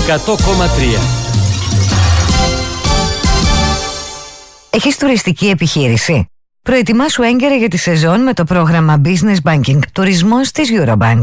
100,3. Έχεις τουριστική επιχείρηση? Προετοιμάσου έγκαιρα για τη σεζόν με το πρόγραμμα Business Banking Τουρισμός της Eurobank.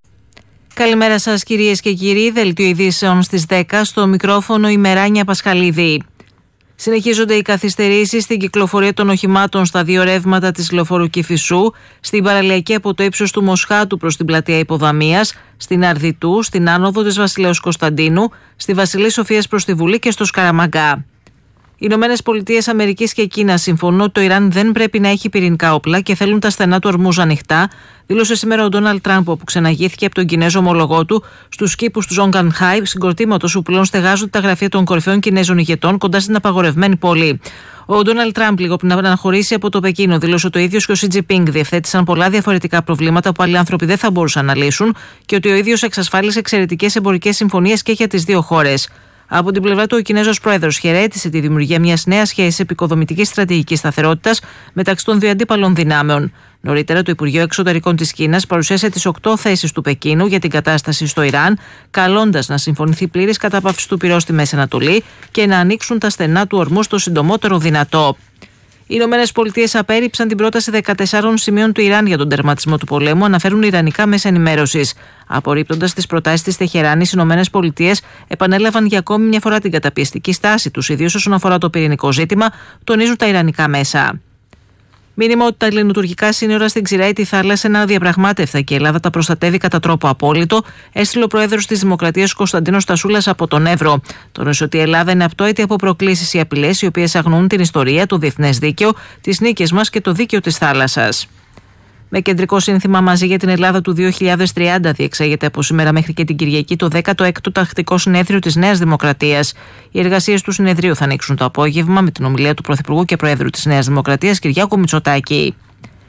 Καλημέρα σας κυρίες και κύριοι, δελτίο ειδήσεων στις 10, στο μικρόφωνο η Μεράνια Πασχαλίδη. Συνεχίζονται οι καθυστερήσεις στην κυκλοφορία των οχημάτων στα δύο ρεύματα της λεωφόρου Κηφισού, στην παραλιακή από το ύψος του Μοσχάτου προς την πλατεία Υποδαμίας, στην Αρδιτού, στην άνοδο της Βασιλέως Κωνσταντίνου, στη Βασιλής Σοφίας προς τη Βουλή και στο Σκαραμαγκά. Οι Ηνωμένες Πολιτείες Αμερικής και Κίνα συμφωνούν ότι το Ιράν δεν πρέπει να έχει πυρηνικά όπλα και θέλουν τα στενά του Ορμούζ ανοιχτά, δήλωσε σήμερα ο Ντόναλντ Τραμπ, όπου ξεναγήθηκε από τον Κινέζο ομολογό του στους κήπους του Ζόγκανχάι, συγκροτήματος που πλέον στεγάζονται τα γραφεία των κορυφαίων Κινέζων ηγετών κοντά στην απαγορευμένη πόλη. Ο Ντόναλντ Τραμπ, λίγο πριν αναχωρήσει από το Πεκίνο, δήλωσε ότι ο ίδιος και ο Σι Τζινπίνγκ διευθέτησαν πολλά διαφορετικά προβλήματα που άλλοι άνθρωποι δεν θα μπορούσαν να λύσουν και ότι ο ίδιος εξασφάλισε εξαιρετικές εμπορικές συμφωνίες και για τις δύο χώρες. Από την πλευρά του, ο Κινέζος πρόεδρος χαιρέτησε τη δημιουργία μιας νέας σχέσης επικοδομητικής στρατηγικής σταθερότητας μεταξύ των δύο αντίπαλων δυνάμεων. Νωρίτερα, το Υπουργείο Εξωτερικών της Κίνας παρουσίασε τις 8 θέσεις του Πεκίνου για την κατάσταση στο Ιράν, καλώντας να συμφωνηθεί πλήρης κατάπαυση του πυρός στη Μέση Ανατολή και να ανοίξουν τα στενά του ορμού στο συντομότερο δυνατό. Οι Ηνωμένες Πολιτείες απέρριψαν την πρόταση 14 σημείων του Ιράν για τον τερματισμό του πολέμου, αναφέρουν ιρανικά μέσα ενημέρωσης. Απορρίπτοντας τις προτάσεις της Τεχεράνης, οι Ηνωμένες Πολιτείες επανέλαβαν για ακόμη μια φορά την καταπιεστική στάση τους, ιδίως όσον αφορά το πυρηνικό ζήτημα, τονίζουν τα ιρανικά μέσα. Μήνυμα ότι τα ελληνοτουρκικά σύνορα στην Ξηραίτη θάλασσα είναι αδιαπραγμάτευτα και η Ελλάδα τα προστατεύει κατά τρόπο απόλυτο, έστειλε ο πρόεδρος της Δημοκρατίας Κωνσταντίνος Τασούλας από τον Εύρο. Τόνισε ότι η Ελλάδα είναι απτόητη από προκλήσεις ή απειλές οι οποίες αγνοούν την ιστορία, το διεθνές δίκαιο, τις νίκες μας και το δίκαιο της θάλασσας. Με κεντρικό σύνθημα «Μαζί για την Ελλάδα» του 2030 διεξάγεται από σήμερα μέχρι και την Κυριακή το 16ο Τακτικό Συνέδριο της Νέας Δημοκρατίας. Οι εργασίες του συνεδρίου θα ανοίξουν το απόγευμα με την ομιλία του Πρωθυπουργού και Προέδρου της Νέας Δημοκρατίας Κυριάκου Μητσοτάκη.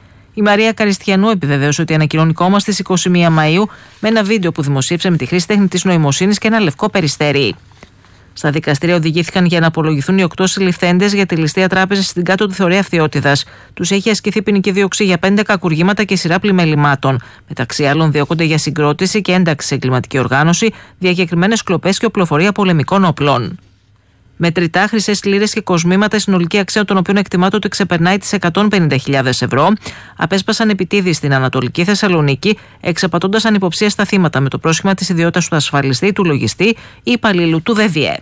Η Μαρία Καριστιανού επιβεβαίωσε ότι ανακοινώνει κόμμα στις 21 Μαΐου με ένα βίντεο που δημοσίευσε με τη χρήση τεχνητής νοημοσύνης και ένα λευκό περιστέρι. Στα δικαστήρια οδηγήθηκαν για να απολογηθούν οι 8 συλληφθέντες για τη ληστεία τράπεζα στην κάτω του Θεωρία Αυθιότητας. Τους έχει ασκηθεί ποινική δίωξη για 5 κακουργήματα και σειρά πλημελημάτων. Μεταξύ άλλων, διώκονται για συγκρότηση και ένταξη σε εγκληματική οργάνωση, διακεκριμένες κλοπές και οπλοφορία πολεμικών οπλών. Μετρητά, χρυσές λίρες και κοσμήματα, η συνολική αξία των οποίων εκτιμάται ότι ξεπερνάει τις 150.000 ευρώ, απέσπασαν επιτίδη στην Ανατολική Θεσσαλονίκη, εξαπατώντας ανυποψία στα θύματα με το πρόσχημα της ιδιότητας του ασφαλιστή, του λογιστή ή υπαλλήλου του ΔΔΕ.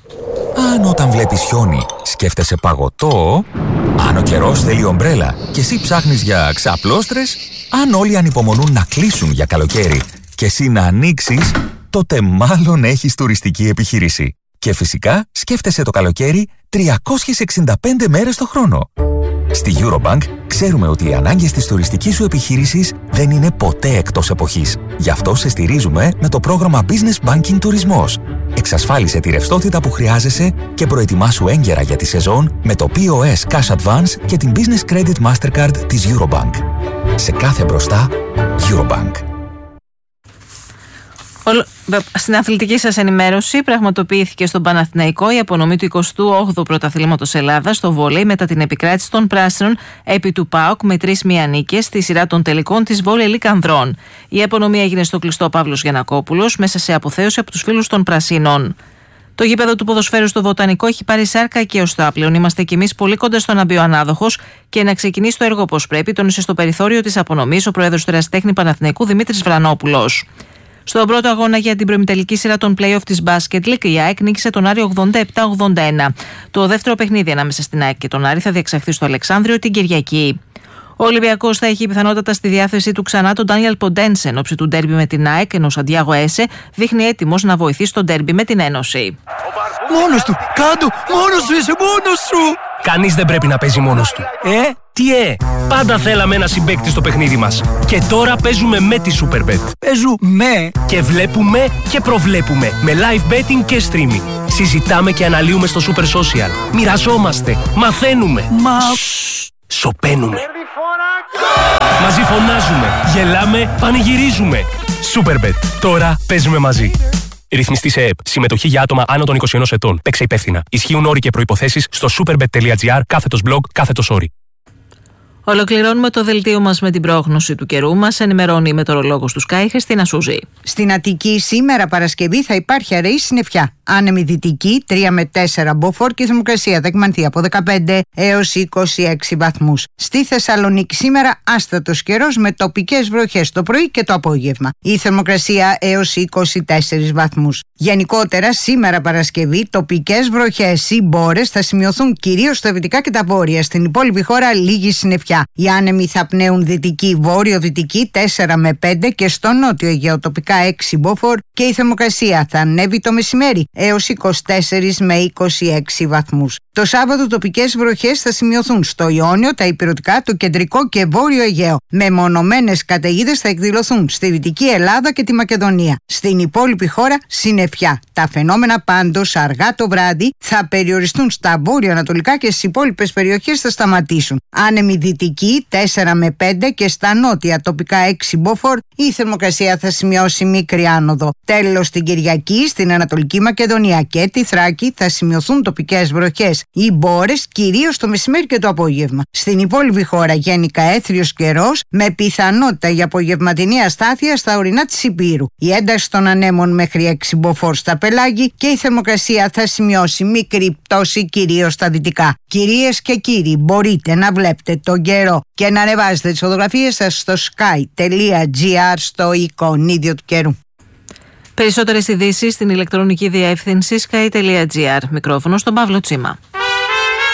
Αν όταν βλέπεις χιόνι σκέφτεσαι παγωτό, αν ο καιρός θέλει ομπρέλα και εσύ ψάχνεις για ξαπλώστρες, αν όλοι ανυπομονούν να κλείσουν για καλοκαίρι και εσύ να ανοίξεις, τότε μάλλον έχεις τουριστική επιχείρηση. Και φυσικά σκέφτεσαι το καλοκαίρι 365 μέρες το χρόνο. Στη Eurobank ξέρουμε ότι οι ανάγκες της τουριστικής σου επιχείρησης δεν είναι ποτέ εκτός εποχής. Γι' αυτό σε στηρίζουμε με το πρόγραμμα Business Banking Τουρισμός. Εξασφάλισε τη ρευστότητα που χρειάζεσαι και προετοιμάσου έγκαιρα για τη σεζόν με το POS Cash Advance και την Business Credit Mastercard της Eurobank. Σε κάθε μπροστά, Eurobank. Στην αθλητική σας ενημέρωση, πραγματοποιήθηκε στον Παναθηναϊκό η απονομή του 28ου Πρωταθλήματος Ελλάδας στο βόλεϊ μετά την επικράτηση των Πράσινων επί του ΠΑΟΚ με 3-1 νίκες στη σειρά των τελικών της Βόλεϊ League Ανδρών. Η απονομή έγινε στο κλειστό Παύλος Γιαννακόπουλος μέσα σε αποθέωση από τους φίλους των Πρασίνων. Το γήπεδο του ποδοσφαίρου στο Βοτανικό έχει πάρει σάρκα και οστά. Πλέον είμαστε κι εμείς πολύ κοντά στο να μπει ο ανάδοχος και να ξεκινήσει το έργο όπως πρέπει, τόνισε στο περιθώριο της απονομής ο πρόεδρος του Ερασιτέχνη Παναθηναϊκού Δημήτρης Βρανόπουλος. Στον πρώτο αγώνα για την προημιτελική σειρά των play-off της Basket League, η ΑΕΚ νίκησε τον Άρη 87-81. Το δεύτερο παιχνίδι ανάμεσα στην ΑΕΚ και τον Άρη θα διεξαχθεί στο Αλεξάνδριο την Κυριακή. Ο Ολυμπιακός θα έχει πιθανότατα στη διάθεσή του ξανά τον Ντάνιελ Ποντένσε εν ώψη του ντέρμπι με την ΑΕΚ, ενώ ο Σαντιάγο Έσε δείχνει έτοιμος να βοηθήσει στο ντέρμπι με την Ένωση. Μόνος του! Κάντο! Μόνος σου είσαι! Μόνος σου! Κανείς δεν πρέπει να παίζει μόνος του. Τι πάντα θέλαμε ένα συμπαίκτη στο παιχνίδι μας. Και τώρα παίζουμε με τη Superbet. Παίζουμε! Και βλέπουμε και προβλέπουμε με live betting και streaming. Συζητάμε και αναλύουμε στο Super Social. Μοιραζόμαστε, μαθαίνουμε. Σωπαίνουμε. Μαζί φωνάζουμε, γελάμε, πανηγυρίζουμε. Superbet. Τώρα παίζουμε μαζί. Ρυθμιστή σε ΕΕΠ. Συμμετοχή για άτομα άνω των 21 ετών. Παίξε υπεύθυνα. Ισχύουν όροι και προϋποθέσεις στο superbet.gr /blog/όροι. Ολοκληρώνουμε το δελτίο μας με την πρόγνωση του καιρού. Μας ενημερώνει η μετεωρολόγος του Sky, Χριστίνα Σούζη. Στην Αττική σήμερα Παρασκευή θα υπάρχει αραιή συννεφιά. Άνεμη δυτική 3 με 4 μποφόρ και η θερμοκρασία θα εκμανθεί από 15 έως 26 βαθμούς. Στη Θεσσαλονίκη σήμερα άστατος καιρός με τοπικές βροχές το πρωί και το απόγευμα. Η θερμοκρασία έως 24 βαθμούς. Γενικότερα σήμερα Παρασκευή τοπικές βροχές ή μπόρες θα σημειωθούν κυρίως στα δυτικά και τα βόρεια. Στην υπόλοιπη χώρα λίγη συννεφιά. Οι άνεμοι θα πνέουν δυτική βόρειο-δυτική 4 με 5 και στο νότιο Αιγαίο τοπικά 6 μποφόρ και η θερμοκρασία θα ανέβει το μεσημέρι έως 24 με 26 βαθμούς. Το Σάββατο τοπικές βροχές θα σημειωθούν στο Ιόνιο, τα Ηπειρωτικά, το κεντρικό και βόρειο Αιγαίο. Μεμονωμένες καταιγίδες θα εκδηλωθούν στη Δυτική Ελλάδα και τη Μακεδονία. Στην υπόλοιπη χώρα συννεφιά. Τα φαινόμενα πάντως αργά το βράδυ θα περιοριστούν στα βόρειο-ανατολικά και στις υπόλοιπες περιοχές θα σταματήσουν. Άνεμη δυτική 4 με 5 και στα νότια τοπικά 6 μποφόρ η θερμοκρασία θα σημειώσει μικρή άνοδο. Τέλος, την Κυριακή στην Ανατολική Μακεδονία και τη Θράκη θα σημειωθούν τοπικές βροχές ή μπόρες κυρίως το μεσημέρι και το απόγευμα. Στην υπόλοιπη χώρα γενικά έθριος καιρός με πιθανότητα για απογευματινή αστάθεια στα ορεινά της Υπήρου. Η ένταση των ανέμων μέχρι 6 μποφόρ στα πελάγη και η θερμοκρασία θα σημειώσει μικρή πτώση κυρίως στα δυτικά. Κυρίες και κύριοι, μπορείτε να βλέπετε τον καιρό και να ανεβάζετε τις φωτογραφίες σας στο sky.gr στο εικονίδιο του καιρού. Περισσότερες ειδήσεις στην ηλεκτρονική διεύθυνση sky.gr. Μικρόφωνο στον Παύλο Τσίμα.